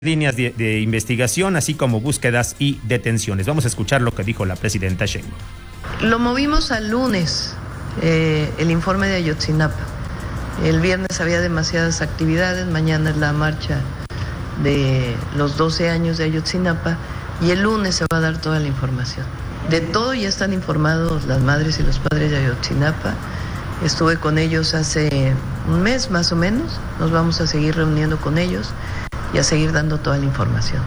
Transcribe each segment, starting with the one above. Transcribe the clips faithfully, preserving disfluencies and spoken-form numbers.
líneas de, de investigación, así como búsquedas y detenciones. Vamos a escuchar lo que dijo la presidenta Sheinbaum. Lo movimos al lunes, eh, el informe de Ayotzinapa. El viernes había demasiadas actividades, mañana es la marcha de los doce años de Ayotzinapa y el lunes se va a dar toda la información. De todo ya están informados las madres y los padres de Ayotzinapa. Estuve con ellos hace un mes más o menos, nos vamos a seguir reuniendo con ellos y a seguir dando toda la información.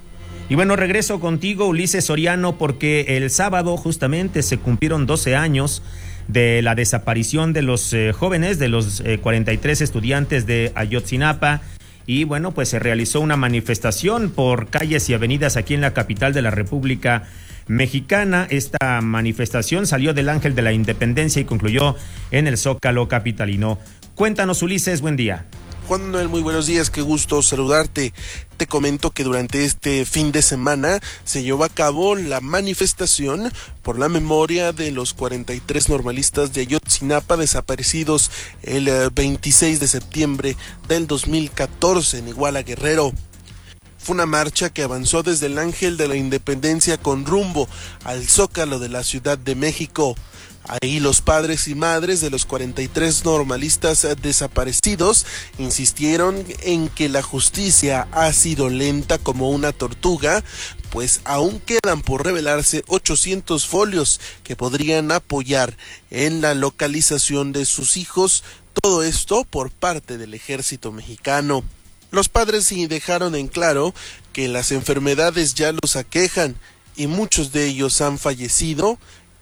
Y bueno, regreso contigo, Ulises Soriano, porque el sábado justamente se cumplieron doce años de la desaparición de los eh, jóvenes, de los eh, cuarenta y tres estudiantes de Ayotzinapa. Y bueno, pues se realizó una manifestación por calles y avenidas aquí en la capital de la República Mexicana. Esta manifestación salió del Ángel de la Independencia y concluyó en el Zócalo capitalino. Cuéntanos, Ulises, buen día. Juan Manuel, muy buenos días, qué gusto saludarte. Te comento que durante este fin de semana se llevó a cabo la manifestación por la memoria de los cuarenta y tres normalistas de Ayotzinapa desaparecidos el veintiséis de septiembre del dos mil catorce en Iguala, Guerrero. Fue una marcha que avanzó desde el Ángel de la Independencia con rumbo al Zócalo de la Ciudad de México. Ahí los padres y madres de los cuarenta y tres normalistas desaparecidos insistieron en que la justicia ha sido lenta como una tortuga, pues aún quedan por revelarse ochocientos folios que podrían apoyar en la localización de sus hijos, todo esto por parte del ejército mexicano. Los padres sí dejaron en claro que las enfermedades ya los aquejan y muchos de ellos han fallecido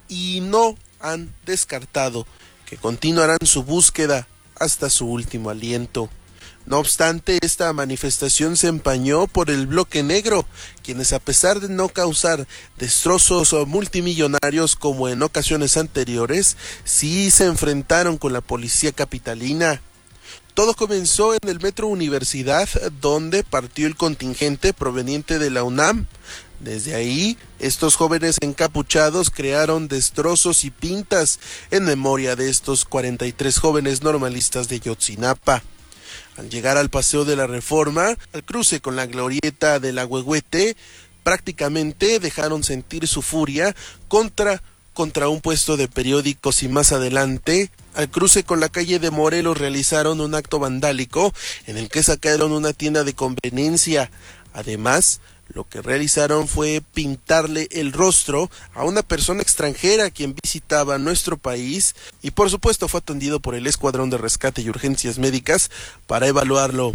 y no han descartado que continuarán su búsqueda hasta su último aliento. No obstante, esta manifestación se empañó por el Bloque Negro, quienes a pesar de no causar destrozos multimillonarios como en ocasiones anteriores, sí se enfrentaron con la policía capitalina. Todo comenzó en el Metro Universidad, donde partió el contingente proveniente de la UNAM. Desde ahí, estos jóvenes encapuchados crearon destrozos y pintas en memoria de estos cuarenta y tres jóvenes normalistas de Ayotzinapa. Al llegar al Paseo de la Reforma, al cruce con la glorieta del Ahuehuete, prácticamente dejaron sentir su furia contra, contra un puesto de periódicos y más adelante, al cruce con la calle de Morelos, realizaron un acto vandálico en el que sacaron una tienda de conveniencia. Además, lo que realizaron fue pintarle el rostro a una persona extranjera quien visitaba nuestro país y por supuesto fue atendido por el Escuadrón de Rescate y Urgencias Médicas para evaluarlo.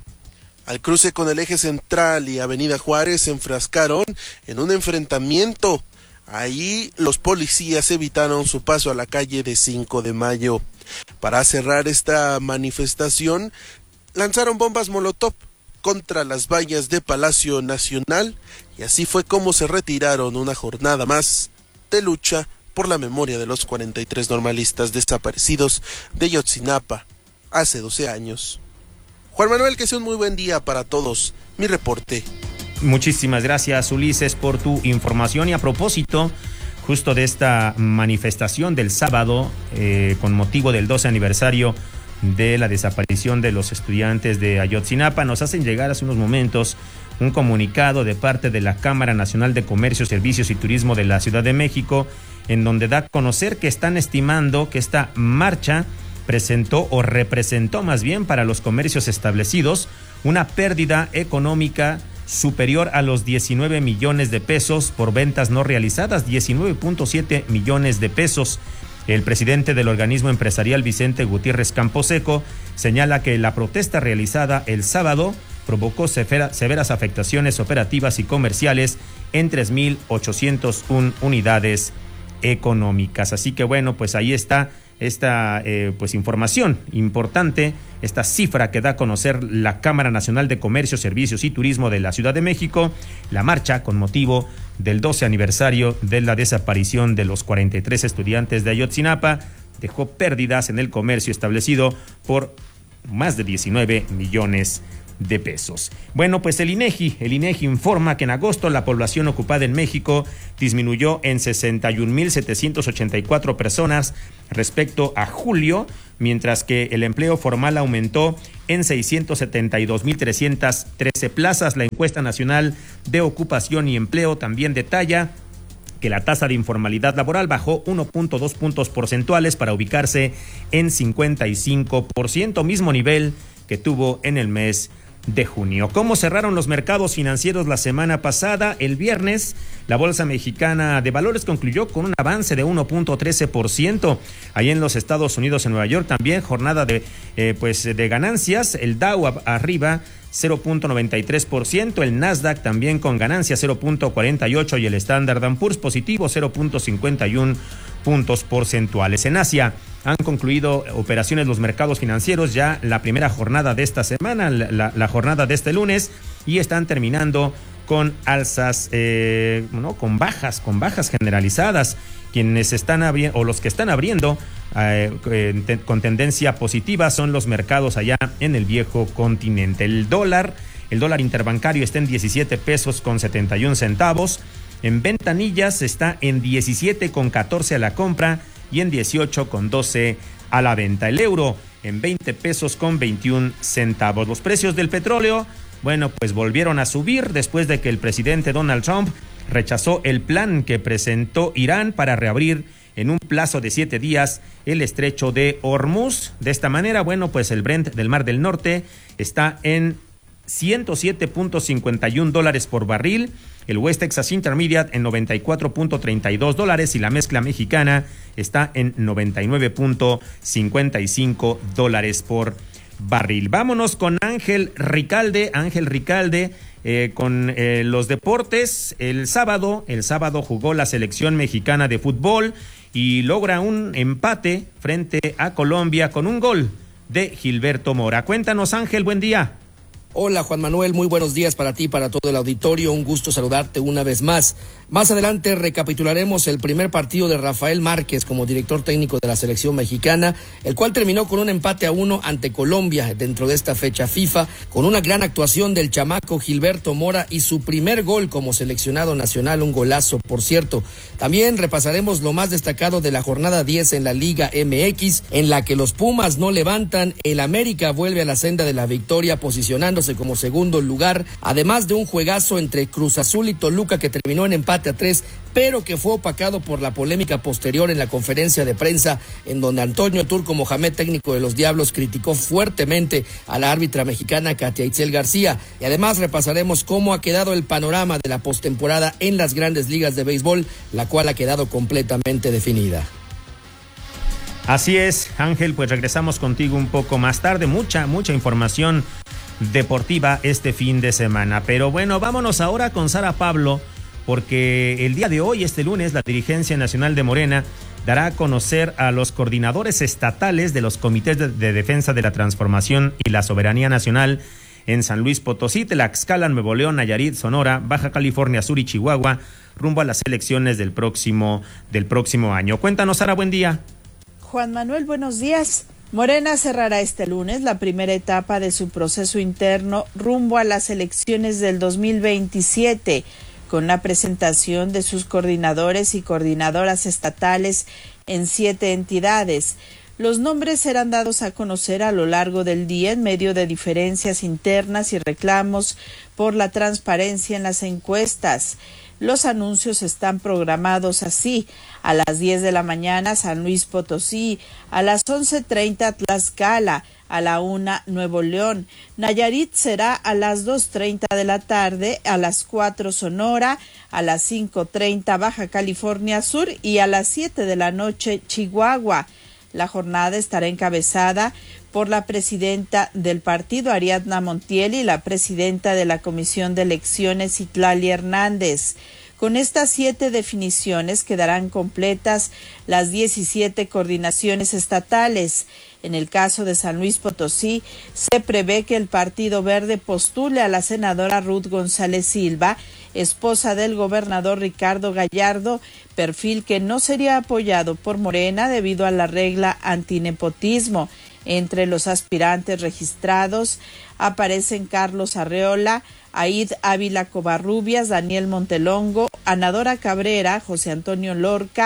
Al cruce con el Eje Central y Avenida Juárez se enfrascaron en un enfrentamiento. Ahí los policías evitaron su paso a la calle de cinco de mayo. Para cerrar esta manifestación, lanzaron bombas molotov contra las vallas de Palacio Nacional y así fue como se retiraron una jornada más de lucha por la memoria de los cuarenta y tres normalistas desaparecidos de Ayotzinapa hace doce años. Juan Manuel, que sea un muy buen día para todos. Mi reporte. Muchísimas gracias, Ulises, por tu información. Y a propósito justo de esta manifestación del sábado eh, con motivo del doce aniversario de la desaparición de los estudiantes de Ayotzinapa, nos hacen llegar hace unos momentos un comunicado de parte de la Cámara Nacional de Comercio, Servicios y Turismo de la Ciudad de México, en donde da a conocer que están estimando que esta marcha presentó o representó más bien para los comercios establecidos una pérdida económica superior a los diecinueve millones de pesos por ventas no realizadas, diecinueve punto siete millones de pesos. El presidente del organismo empresarial, Vicente Gutiérrez Camposeco, señala que la protesta realizada el sábado provocó severa, severas afectaciones operativas y comerciales en tres mil ochocientas una unidades económicas. Así que bueno, pues ahí está esta eh, pues información importante, esta cifra que da a conocer la Cámara Nacional de Comercio, Servicios y Turismo de la Ciudad de México, la marcha con motivo del doce aniversario de la desaparición de los cuarenta y tres estudiantes de Ayotzinapa, dejó pérdidas en el comercio establecido por más de diecinueve millones de pesos. Bueno, pues el INEGI, el INEGI informa que en agosto la población ocupada en México disminuyó en sesenta y un mil setecientas ochenta y cuatro personas respecto a julio, mientras que el empleo formal aumentó en seiscientos setenta y dos mil trescientas trece plazas. La encuesta nacional de ocupación y empleo también detalla que la tasa de informalidad laboral bajó uno punto dos puntos porcentuales para ubicarse en cincuenta y cinco por ciento, mismo nivel que tuvo en el mes de junio. ¿Cómo cerraron los mercados financieros la semana pasada? El viernes, la Bolsa Mexicana de Valores concluyó con un avance de uno punto trece por ciento. Ahí en los Estados Unidos, en Nueva York, también jornada de, eh, pues de ganancias. El Dow a, arriba cero punto noventa y tres por ciento, el Nasdaq también con ganancias cero punto cuarenta y ocho y el Standard and Poor's positivo cero punto cincuenta y uno puntos porcentuales. En Asia han concluido operaciones los mercados financieros ya la primera jornada de esta semana, la, la, la jornada de este lunes, y están terminando con alzas, eh, ¿no? con bajas, con bajas generalizadas. Quienes están abriendo, o los que están abriendo eh, eh, te, con tendencia positiva son los mercados allá en el viejo continente. El dólar, el dólar interbancario está en diecisiete pesos con setenta y un centavos. En ventanillas está en diecisiete con catorce a la compra y en dieciocho con doce a la venta. El euro en veinte pesos con veintiún centavos. Los precios del petróleo, bueno, pues volvieron a subir después de que el presidente Donald Trump rechazó el plan que presentó Irán para reabrir en un plazo de siete días el estrecho de Hormuz. De esta manera, bueno, pues el Brent del Mar del Norte está en ciento siete punto cincuenta y un dólares por barril, el West Texas Intermediate en noventa y cuatro punto treinta y dos dólares y la mezcla mexicana está en noventa y nueve punto cincuenta y cinco dólares por barril. Vámonos con Ángel Ricalde, Ángel Ricalde eh, con eh, los deportes. El sábado, el sábado jugó la selección mexicana de fútbol y logra un empate frente a Colombia con un gol de Gilberto Mora. Cuéntanos, Ángel, buen día. Hola Juan Manuel, muy buenos días para ti y para todo el auditorio, un gusto saludarte una vez más. Más adelante recapitularemos el primer partido de Rafael Márquez como director técnico de la selección mexicana, el cual terminó con un empate a uno ante Colombia dentro de esta fecha FIFA, con una gran actuación del chamaco Gilberto Mora y su primer gol como seleccionado nacional, un golazo por cierto. También repasaremos lo más destacado de la jornada diez en la Liga M X, en la que los Pumas no levantan, el América vuelve a la senda de la victoria posicionando como segundo lugar, además de un juegazo entre Cruz Azul y Toluca que terminó en empate a tres, pero que fue opacado por la polémica posterior en la conferencia de prensa, en donde Antonio Turco Mohamed, técnico de los Diablos, criticó fuertemente a la árbitra mexicana Katia Itzel García. Y además repasaremos cómo ha quedado el panorama de la postemporada en las grandes ligas de béisbol, la cual ha quedado completamente definida. Así es, Ángel, pues regresamos contigo un poco más tarde. Mucha, mucha información deportiva este fin de semana. Pero bueno, vámonos ahora con Sara Pablo, porque el día de hoy, este lunes, la dirigencia nacional de Morena dará a conocer a los coordinadores estatales de los comités de, de defensa de la transformación y la soberanía nacional en San Luis Potosí, Tlaxcala, Nuevo León, Nayarit, Sonora, Baja California Sur y Chihuahua, rumbo a las elecciones del próximo, del próximo año. Cuéntanos, Sara, buen día. Juan Manuel, buenos días. Morena cerrará este lunes la primera etapa de su proceso interno rumbo a las elecciones del dos mil veintisiete, con la presentación de sus coordinadores y coordinadoras estatales en siete entidades. Los nombres serán dados a conocer a lo largo del día en medio de diferencias internas y reclamos por la transparencia en las encuestas. Los anuncios están programados así: a las diez de la mañana San Luis Potosí, a las once treinta Tlaxcala, a la una Nuevo León, Nayarit será a las dos treinta de la tarde, a las cuatro Sonora, a las cinco treinta Baja California Sur y a las siete de la noche Chihuahua. La jornada estará encabezada por la presidenta del partido, Ariadna Montiel, y la presidenta de la Comisión de Elecciones, Citlali Hernández. Con estas siete definiciones quedarán completas las diecisiete coordinaciones estatales. En el caso de San Luis Potosí, se prevé que el Partido Verde postule a la senadora Ruth González Silva, esposa del gobernador Ricardo Gallardo, perfil que no sería apoyado por Morena debido a la regla antinepotismo. Entre los aspirantes registrados aparecen Carlos Arreola, Aid Ávila Covarrubias, Daniel Montelongo, Anadora Cabrera, José Antonio Lorca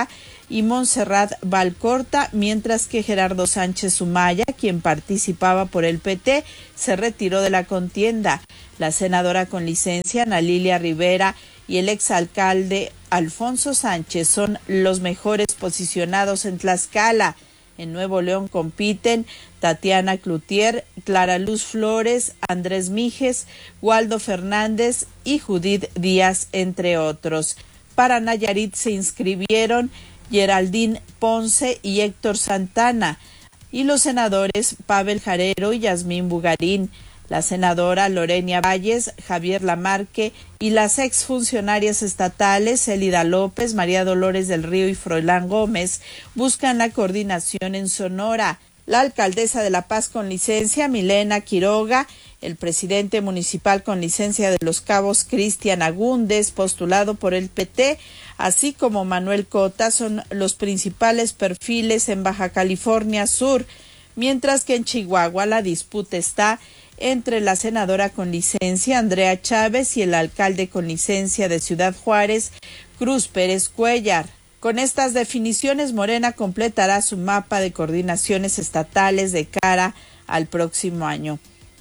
y Montserrat Valcorta, mientras que Gerardo Sánchez Sumaya, quien participaba por el P T, se retiró de la contienda. La senadora con licencia, Ana Lilia Rivera, y el exalcalde Alfonso Sánchez son los mejores posicionados en Tlaxcala. En Nuevo León compiten Tatiana Cloutier, Clara Luz Flores, Andrés Mijes, Waldo Fernández y Judith Díaz, entre otros. Para Nayarit se inscribieron Geraldine Ponce y Héctor Santana, y los senadores Pavel Jarero y Yasmín Bugarín, la senadora Lorenia Valles, Javier Lamarque y las exfuncionarias estatales Elida López, María Dolores del Río y Froilán Gómez buscan la coordinación en Sonora. La alcaldesa de La Paz con licencia, Milena Quiroga, el presidente municipal con licencia de Los Cabos, Cristian Agúndez, postulado por el P T, así como Manuel Cota, son los principales perfiles en Baja California Sur, mientras que en Chihuahua la disputa está entre la senadora con licencia, Andrea Chávez, y el alcalde con licencia de Ciudad Juárez, Cruz Pérez Cuellar. Con estas definiciones, Morena completará su mapa de coordinaciones estatales de cara al próximo año.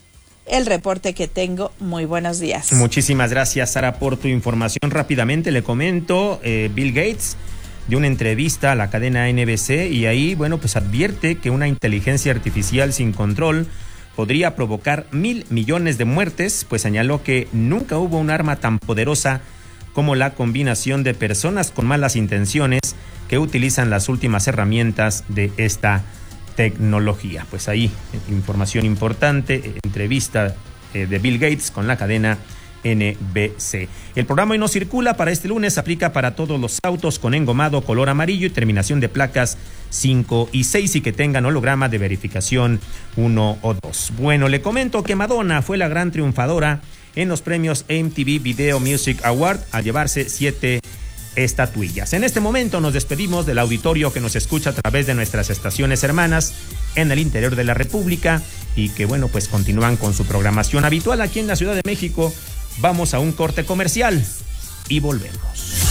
El reporte que tengo. Muy buenos días. Muchísimas gracias, Sara, por tu información. Rápidamente le comento, eh, Bill Gates dio una entrevista a la cadena N B C y ahí, bueno, pues advierte que una inteligencia artificial sin control podría provocar mil millones de muertes, pues señaló que nunca hubo un arma tan poderosa como la combinación de personas con malas intenciones que utilizan las últimas herramientas de esta tecnología. Pues ahí, información importante, entrevista eh, de Bill Gates con la cadena N B C. El programa Hoy No Circula para este lunes aplica para todos los autos con engomado color amarillo y terminación de placas cinco y seis y que tengan holograma de verificación uno o dos. Bueno, le comento que Madonna fue la gran triunfadora en los premios M T V Video Music Award al llevarse siete estatuillas. En este momento nos despedimos del auditorio que nos escucha a través de nuestras estaciones hermanas en el interior de la República y que, bueno, pues continúan con su programación habitual aquí en la Ciudad de México. Vamos a un corte comercial y volvemos.